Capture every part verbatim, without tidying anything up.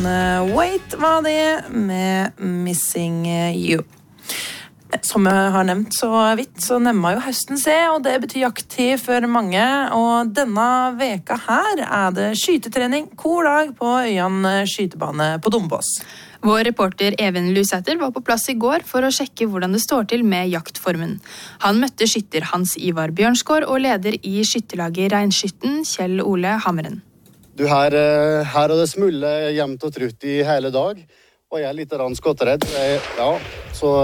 Wait var det med Missing You. Som jeg har nevnt så vidt, så nemmer jo høsten seg, og det betyr jakttid for mange. Og denne veka her er det skytetrening hver dag på Øyan skytebane på Dombås. Vår reporter Even Lusæter var på plass i går for å sjekke hvordan det står til med jaktformen. Han møtte skytter Hans Ivar Bjørnsgaard og leder i skyttelaget Reinskytten, Kjell Ole Hammeren. Du, her, her er det smulle jevnt og trutt i hele dag, og jeg er litt skotteredd. Ja, så...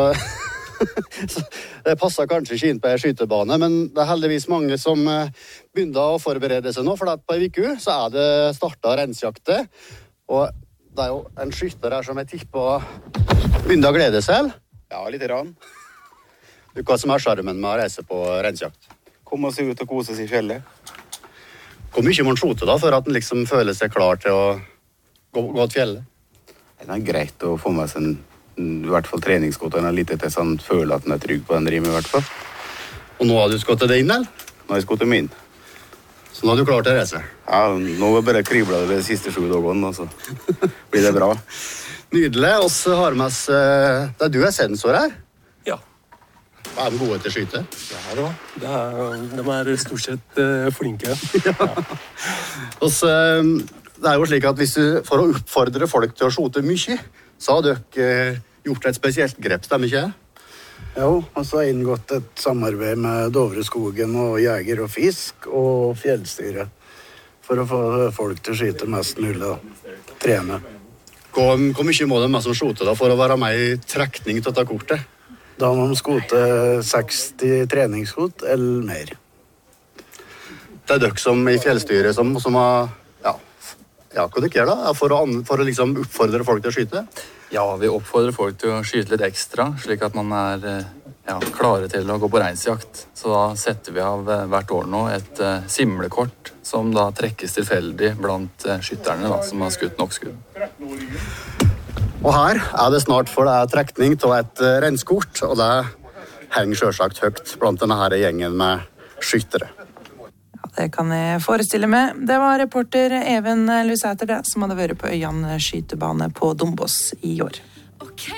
Det passer kanskje ikke inn på en skytebane, men det er heldigvis mange som begynner å forberede seg nå, for på en uke så er det startet rensjakte, og det er jo en skytter her som jeg tipper begynner å glede seg. Ja, litt rann. Du, hva som er skjermen med å reise på rensjakt? Kom og se ut og kose seg i fjellet. Hvor mye må man skjote da, for at man liksom føler seg klar til å gå, gå til fjellet? Det er greit å få med seg en i hvert fall treningsskott og en litt til så han føler at han er trygg på den drimen i hvert fall. Og nå har du skottet det inn, eller? Nå har jeg skottet meg inn. Så nå er du klar til å reise? Ja, nå er bare kriblet det de siste sju dagene, så blir det bra. Nydelig. Og så har vi oss... Det er du er sensor her? Ja. Er de gode til å skyte? Ja, da. Det er, de er stort sett uh, flinke. Ja. Og så... Det er jo slik at hvis du, for å oppfordre folk til å skjote mye, så har dere gjort et spesielt grep, stemmer ikke det? Jo, og så har jeg inngått et samarbeid med Dovreskogen og Jeger og Fisk og Fjellstyret for å få folk til å skyte mest mulig da. Trene. Hvor, hvor mye må de med som skjote da for å være med i trekning til å ta kortet? Da må de skote seksti treningsskot eller mer. Det er dere som i Fjellstyret som, som har... Ja, hva dere gjør da? For å, for å liksom oppfordre folk til å skyte? Ja, vi oppfordrer folk til å skyte litt ekstra, slik at man er ja, klare til å gå på reinsjakt. Så da setter vi av hvert år nå et uh, simlekort som da trekkes tilfeldig blant uh, skytterne da, som har skutt nok skudd. Og her er det snart for det er trekning til et uh, renskort, og det henger selvsagt høyt blant denne her gjengen med skyttere. Det kan jeg forestille meg. Det var reporter Even Lusæter som hadde vært på Øyan skytebane på Dombås i år. Okay.